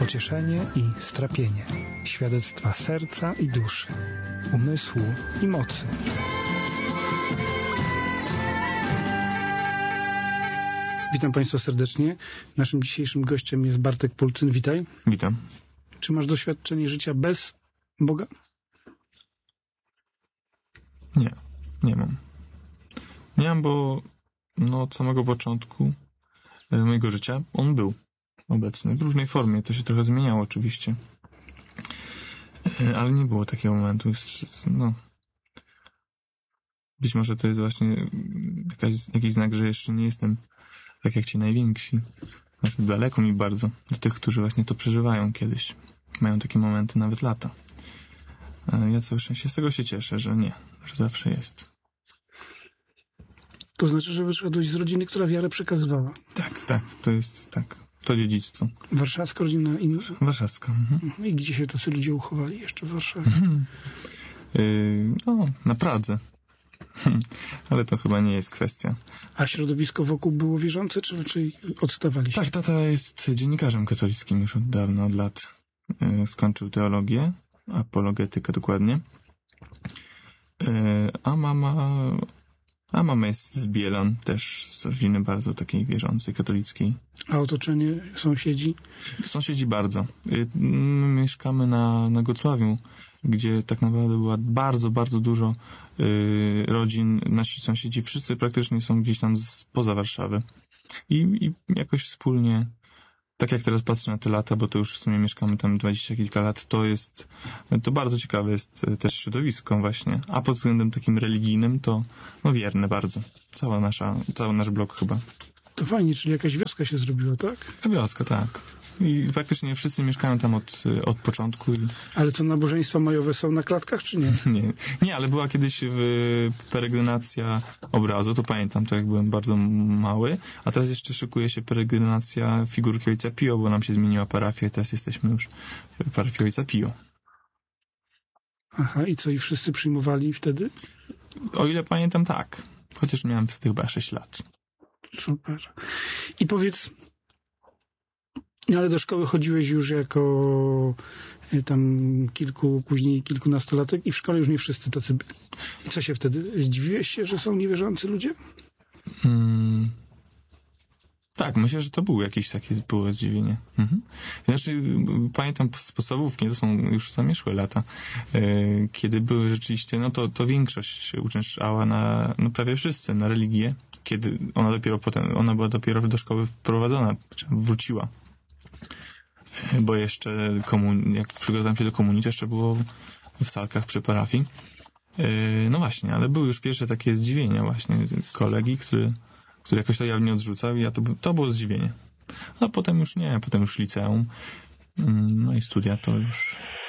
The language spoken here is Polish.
pocieszenie i strapienie, świadectwa serca i duszy, umysłu i mocy. Witam Państwa serdecznie. Naszym dzisiejszym gościem jest Bartek Pulcyn. Witaj. Witam. Czy masz doświadczenie życia bez Boga? Nie mam. Nie mam, bo od samego początku mojego życia on był obecny w różnej formie. To się trochę zmieniało oczywiście. Ale nie było takiego momentu. Być może to jest właśnie jakiś znak, że jeszcze nie jestem tak jak ci najwięksi. Znaczy daleko mi bardzo do tych, którzy właśnie to przeżywają kiedyś. Mają takie momenty nawet lata. Ja całe szczęście z tego się cieszę, że nie, że zawsze jest. To znaczy, że wyszedłeś z rodziny, która wiarę przekazywała. Tak, to jest to dziedzictwo. Warszawska rodzina inna? Warszawska. I gdzie się tacy ludzie uchowali jeszcze w Warszawie? Na Pradze. Ale to chyba nie jest kwestia. A środowisko wokół było wierzące, czy odstawaliście? Tak, tata jest dziennikarzem katolickim już od dawna, od lat. Skończył teologię, apologetykę dokładnie. A mama jest z Bielan, też z rodziny bardzo takiej wierzącej, katolickiej. A otoczenie, sąsiedzi? Sąsiedzi bardzo. My mieszkamy na Gocławiu, gdzie tak naprawdę było bardzo, bardzo dużo rodzin. Nasi sąsiedzi wszyscy praktycznie są gdzieś tam spoza Warszawy. I jakoś wspólnie, tak jak teraz patrzę na te lata, bo to już w sumie mieszkamy tam 20 kilka lat, to bardzo ciekawe jest też środowisko właśnie. A pod względem takim religijnym to wierne bardzo. Cały nasz blok chyba. To fajnie, czyli jakaś wioska się zrobiła, tak? Wioska, tak. I faktycznie wszyscy mieszkają tam od początku. Ale to nabożeństwa majowe są na klatkach, czy nie? Nie, ale była kiedyś peregrinacja obrazu, to pamiętam, to jak byłem bardzo mały, a teraz jeszcze szykuje się peregrinacja figurki Ojca Pio, bo nam się zmieniła parafia i teraz jesteśmy już w parafii Ojca Pio. Aha, i co, i wszyscy przyjmowali wtedy? O ile pamiętam, tak. Chociaż miałem wtedy chyba 6 lat. Super. I powiedz, ale do szkoły chodziłeś już jako tam później kilkunastolatek i w szkole już nie wszyscy tacy byli. I co się wtedy? Zdziwiłeś się, że są niewierzący ludzie? Tak, myślę, że to było jakieś takie zdziwienie. Znaczy, pamiętam z podstawówki, to są już zamieszłe lata, kiedy były rzeczywiście, to większość się uczęszczała prawie wszyscy na religię, kiedy ona była dopiero do szkoły wprowadzona, wróciła. Bo jeszcze jak przygotowałem się do komunii, to jeszcze było w salkach przy parafii. No właśnie, ale były już pierwsze takie zdziwienia właśnie kolegi, który jakoś to jawnie odrzucał i to było zdziwienie. A potem już nie, potem już liceum, no i studia to już